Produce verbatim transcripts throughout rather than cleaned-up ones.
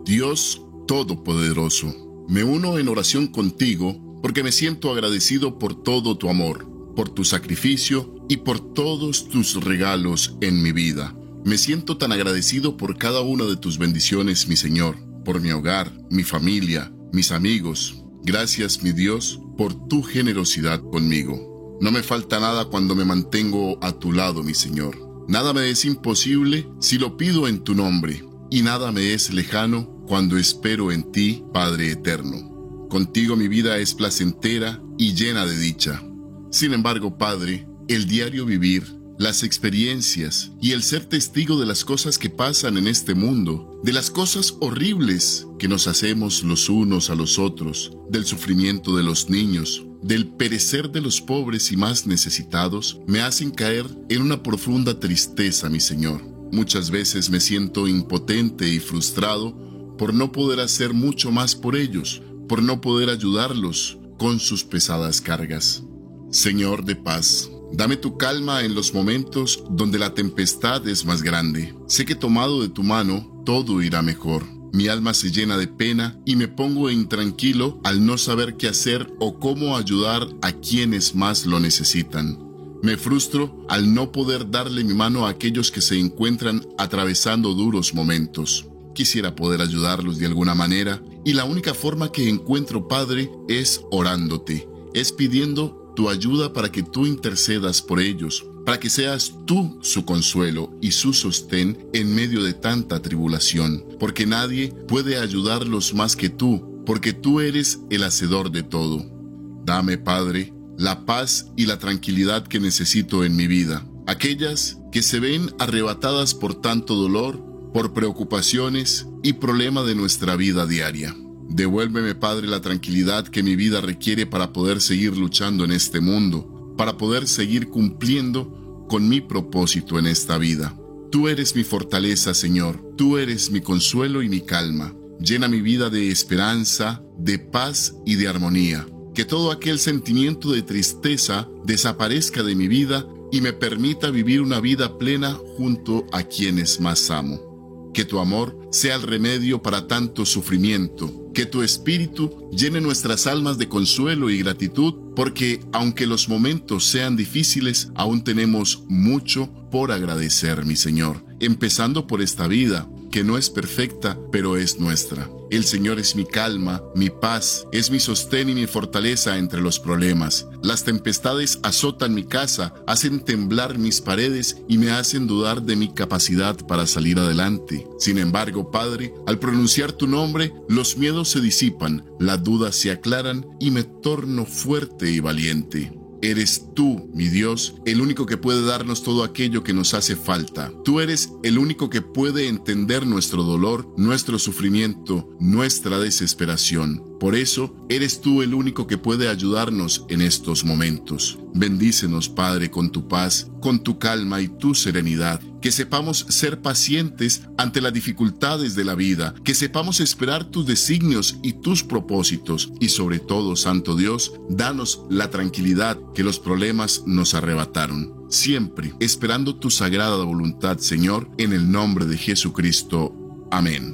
Dios Todopoderoso, me uno en oración contigo porque me siento agradecido por todo tu amor, por tu sacrificio y por todos tus regalos en mi vida. Me siento tan agradecido por cada una de tus bendiciones, mi Señor, por mi hogar, mi familia, mis amigos. Gracias, mi Dios, por tu generosidad conmigo. No me falta nada cuando me mantengo a tu lado, mi Señor. Nada me es imposible si lo pido en tu nombre, y nada me es lejano cuando espero en ti, Padre eterno. Contigo mi vida es placentera y llena de dicha. Sin embargo, Padre, el diario vivir, las experiencias y el ser testigo de las cosas que pasan en este mundo, de las cosas horribles que nos hacemos los unos a los otros, del sufrimiento de los niños, del perecer de los pobres y más necesitados, me hacen caer en una profunda tristeza, mi Señor. Muchas veces me siento impotente y frustrado por no poder hacer mucho más por ellos, por no poder ayudarlos con sus pesadas cargas. Señor de paz, dame tu calma en los momentos donde la tempestad es más grande. Sé que tomado de tu mano, todo irá mejor. Mi alma se llena de pena y me pongo intranquilo al no saber qué hacer o cómo ayudar a quienes más lo necesitan. Me frustro al no poder darle mi mano a aquellos que se encuentran atravesando duros momentos. Quisiera poder ayudarlos de alguna manera, y la única forma que encuentro, Padre, es orándote, es pidiendo tu ayuda para que tú intercedas por ellos, para que seas tú su consuelo y su sostén en medio de tanta tribulación, porque nadie puede ayudarlos más que tú, porque tú eres el hacedor de todo. Dame, Padre, la paz y la tranquilidad que necesito en mi vida, aquellas que se ven arrebatadas por tanto dolor, por preocupaciones y problemas de nuestra vida diaria. Devuélveme, Padre, la tranquilidad que mi vida requiere para poder seguir luchando en este mundo, para poder seguir cumpliendo con mi propósito en esta vida. Tú eres mi fortaleza, Señor. Tú eres mi consuelo y mi calma. Llena mi vida de esperanza, de paz y de armonía. Que todo aquel sentimiento de tristeza desaparezca de mi vida y me permita vivir una vida plena junto a quienes más amo. Que tu amor sea el remedio para tanto sufrimiento, que tu espíritu llene nuestras almas de consuelo y gratitud, porque aunque los momentos sean difíciles, aún tenemos mucho por agradecer, mi Señor, empezando por esta vida, que no es perfecta, pero es nuestra. El Señor es mi calma, mi paz, es mi sostén y mi fortaleza entre los problemas. Las tempestades azotan mi casa, hacen temblar mis paredes y me hacen dudar de mi capacidad para salir adelante. Sin embargo, Padre, al pronunciar tu nombre, los miedos se disipan, las dudas se aclaran y me torno fuerte y valiente. Eres tú, mi Dios, el único que puede darnos todo aquello que nos hace falta. Tú eres el único que puede entender nuestro dolor, nuestro sufrimiento, nuestra desesperación. Por eso, eres tú el único que puede ayudarnos en estos momentos. Bendícenos, Padre, con tu paz, con tu calma y tu serenidad. Que sepamos ser pacientes ante las dificultades de la vida, que sepamos esperar tus designios y tus propósitos, y sobre todo, Santo Dios, danos la tranquilidad que los problemas nos arrebataron. Siempre esperando tu sagrada voluntad, Señor, en el nombre de Jesucristo. Amén.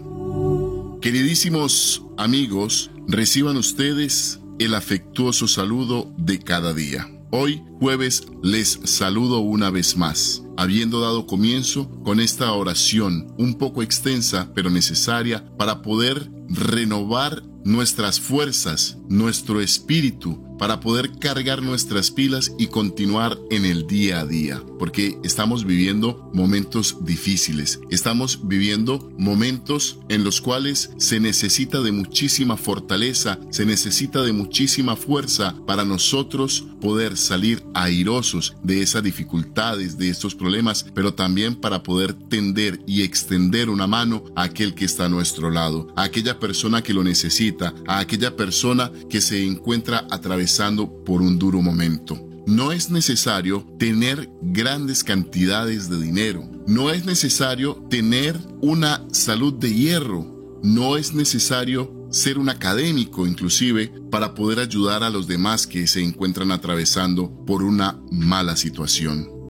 Queridísimos amigos, reciban ustedes el afectuoso saludo de cada día. Hoy, jueves, les saludo una vez más, habiendo dado comienzo con esta oración un poco extensa pero necesaria para poder renovar nuestras fuerzas, nuestro espíritu, para poder cargar nuestras pilas y continuar en el día a día, porque estamos viviendo momentos difíciles, estamos viviendo momentos en los cuales se necesita de muchísima fortaleza, se necesita de muchísima fuerza para nosotros poder salir airosos de esas dificultades, de estos problemas, pero también para poder tender y extender una mano a aquel que está a nuestro lado, a aquella persona que lo necesita, a aquella persona que se encuentra atravesando por un duro momento. No es necesario tener grandes cantidades de dinero, no es necesario tener una salud de hierro, no es necesario ser un académico inclusive para poder ayudar a los demás que se encuentran atravesando por una mala situación.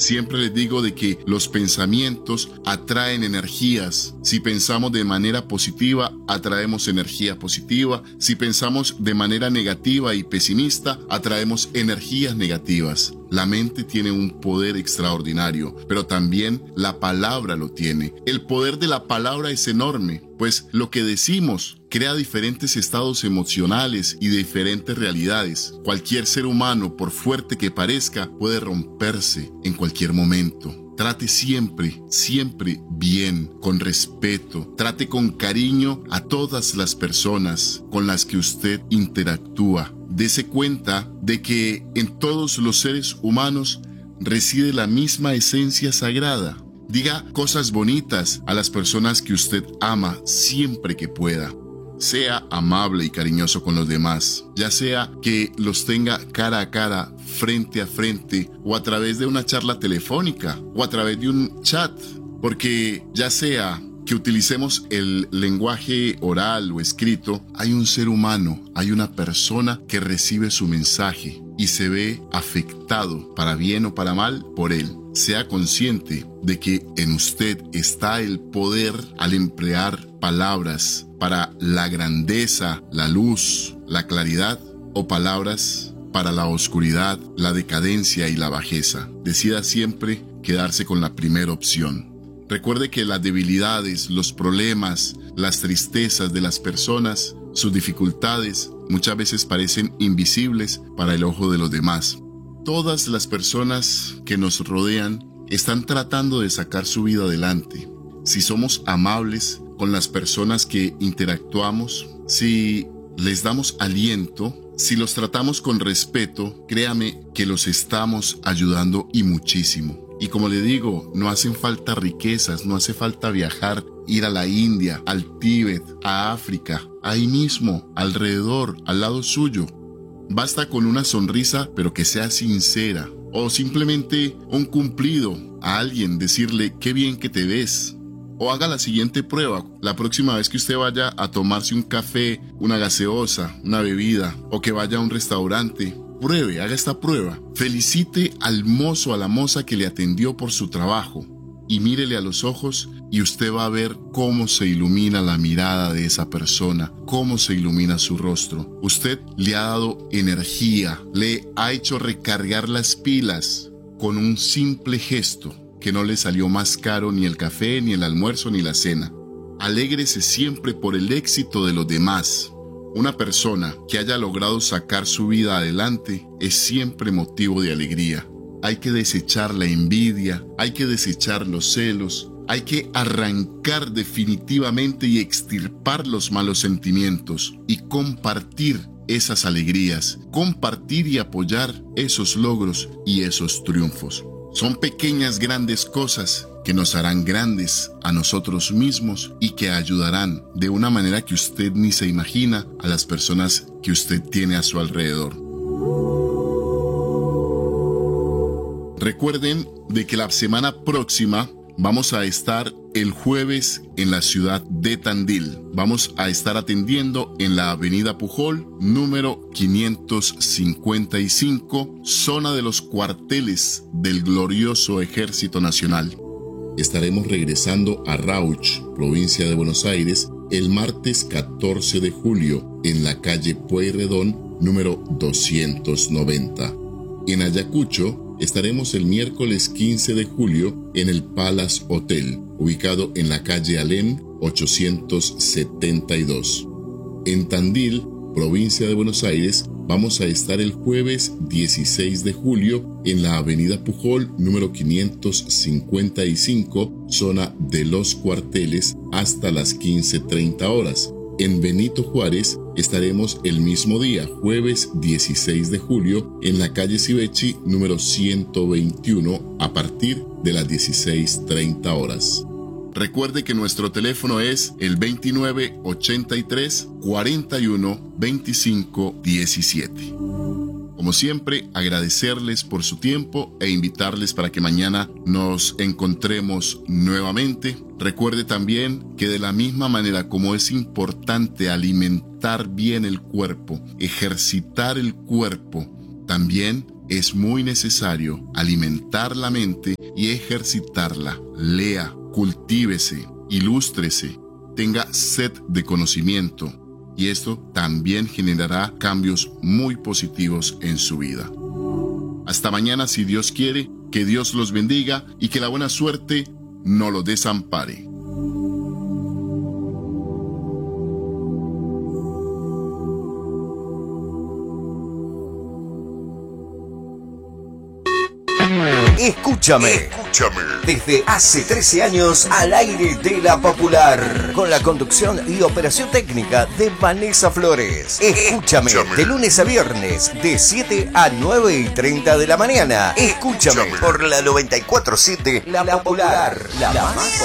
Siempre les digo de que los pensamientos atraen energías. Si pensamos de manera positiva, atraemos energía positiva. Si pensamos de manera negativa y pesimista, atraemos energías negativas. La mente tiene un poder extraordinario, pero también la palabra lo tiene. El poder de la palabra es enorme, pues lo que decimos crea diferentes estados emocionales y diferentes realidades. Cualquier ser humano, por fuerte que parezca, puede romperse en cualquier momento. Trate siempre, siempre bien, con respeto. Trate con cariño a todas las personas con las que usted interactúa. Dese cuenta de que en todos los seres humanos reside la misma esencia sagrada. Diga cosas bonitas a las personas que usted ama siempre que pueda. Sea amable y cariñoso con los demás, ya sea que los tenga cara a cara, frente a frente, o a través de una charla telefónica, o a través de un chat, porque ya sea que utilicemos el lenguaje oral o escrito, hay un ser humano, hay una persona que recibe su mensaje y se ve afectado, para bien o para mal, por él. Sea consciente de que en usted está el poder al emplear palabras para la grandeza, la luz, la claridad, o palabras para la oscuridad, la decadencia y la bajeza. Decida siempre quedarse con la primera opción. Recuerde que las debilidades, los problemas, las tristezas de las personas, sus dificultades, muchas veces parecen invisibles para el ojo de los demás. Todas las personas que nos rodean están tratando de sacar su vida adelante. Si somos amables con las personas que interactuamos, si les damos aliento, si los tratamos con respeto, créame que los estamos ayudando y muchísimo. Y como le digo, no hacen falta riquezas, no hace falta viajar, ir a la India, al Tíbet, a África, ahí mismo, alrededor, al lado suyo. Basta con una sonrisa, pero que sea sincera, o simplemente un cumplido a alguien, decirle qué bien que te ves. O haga la siguiente prueba, la próxima vez que usted vaya a tomarse un café, una gaseosa, una bebida, o que vaya a un restaurante, pruebe, haga esta prueba. Felicite al mozo, a la moza que le atendió por su trabajo, y mírele a los ojos y usted va a ver cómo se ilumina la mirada de esa persona, cómo se ilumina su rostro. Usted le ha dado energía, le ha hecho recargar las pilas con un simple gesto que no le salió más caro ni el café, ni el almuerzo, ni la cena. Alégrese siempre por el éxito de los demás. Una persona que haya logrado sacar su vida adelante es siempre motivo de alegría. Hay que desechar la envidia, hay que desechar los celos, hay que arrancar definitivamente y extirpar los malos sentimientos y compartir esas alegrías, compartir y apoyar esos logros y esos triunfos. Son pequeñas grandes cosas que nos harán grandes a nosotros mismos y que ayudarán de una manera que usted ni se imagina a las personas que usted tiene a su alrededor. Recuerden de que la semana próxima vamos a estar el jueves en la ciudad de Tandil. Vamos a estar atendiendo en la avenida Pujol, número quinientos cincuenta y cinco, zona de los cuarteles del glorioso Ejército Nacional. Estaremos regresando a Rauch, provincia de Buenos Aires, el martes catorce de julio, en la calle Pueyrredón, número doscientos noventa. En Ayacucho, estaremos el miércoles quince de julio en el Palace Hotel, ubicado en la calle Alem ochocientos setenta y dos. En Tandil, provincia de Buenos Aires, vamos a estar el jueves dieciséis de julio en la avenida Pujol, número quinientos cincuenta y cinco, zona de los cuarteles, hasta las quince treinta horas. En Benito Juárez estaremos el mismo día, jueves dieciséis de julio, en la calle Civechi, número ciento veintiuno, a partir de las dieciséis treinta horas. Recuerde que nuestro teléfono es el veintinueve ochenta y tres cuarenta y uno veinticinco diecisiete. Como siempre, agradecerles por su tiempo e invitarles para que mañana nos encontremos nuevamente. Recuerde también que de la misma manera como es importante alimentar bien el cuerpo, ejercitar el cuerpo, también es muy necesario alimentar la mente y ejercitarla. Lea, cultívese, ilústrese, tenga sed de conocimiento, y esto también generará cambios muy positivos en su vida. Hasta mañana, si Dios quiere. Que Dios los bendiga y que la buena suerte no lo desampare. Escúchame. Escúchame. Desde hace trece años al aire de La Popular. Con la conducción y operación técnica de Vanessa Flores. Escúchame. Escúchame. De lunes a viernes, de siete a nueve y treinta de la mañana. Escúchame. Escúchame. Por la noventa y cuatro punto siete La Popular. La más